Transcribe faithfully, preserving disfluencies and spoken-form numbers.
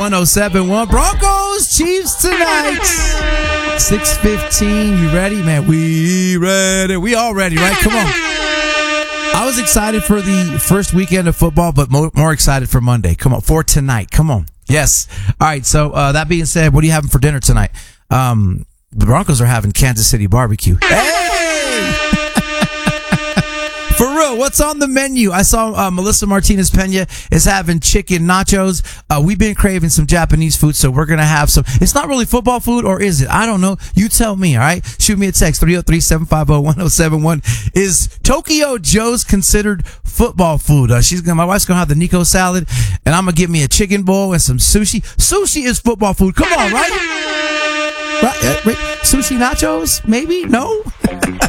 one oh seven point one Broncos Chiefs tonight. six fifteen. You ready, man? We ready. We all ready, right? Come on. I was excited for the first weekend of football, but more, more excited for Monday. Come on, for tonight. Come on. Yes. All right. So uh, that being said, what are you having for dinner tonight? Um, the Broncos are having Kansas City barbecue. Hey! For real, what's on the menu? I saw uh, Melissa Martinez Pena is having chicken nachos. Uh, we've been craving some Japanese food, so we're going to have some. It's not really football food, or is it? I don't know. You tell me, all right? Shoot me a text, three oh three, seven five oh, one oh seven one. Is Tokyo Joe's considered football food? Uh, she's gonna, my wife's going to have the Nico salad, and I'm going to give me a chicken bowl and some sushi. Sushi is football food. Come on, right? Right? Uh, Sushi nachos? Maybe? No?